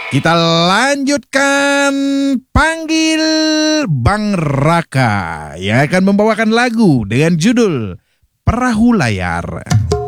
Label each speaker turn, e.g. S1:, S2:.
S1: Kita lanjutkan panggil Bang Raka yang akan membawakan lagu dengan judul Perahu Layar.